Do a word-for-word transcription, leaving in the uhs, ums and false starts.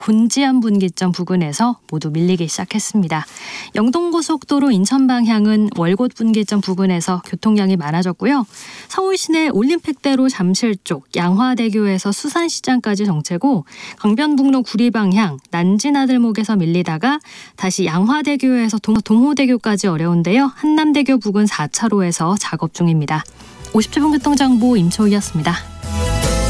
곤지암 분기점 부근에서 모두 밀리기 시작했습니다. 영동고속도로 인천 방향은 월곶 분기점 부근에서 교통량이 많아졌고요. 서울 시내 올림픽대로 잠실 쪽 양화대교에서 수산시장까지 정체고, 강변북로 구리 방향 난지나들목에서 밀리다가 다시 양화대교에서 동, 동호대교까지 어려운데요. 한남대교 부근 사 차로에서 작업 중입니다. 오십칠 분 교통정보 임초희였습니다.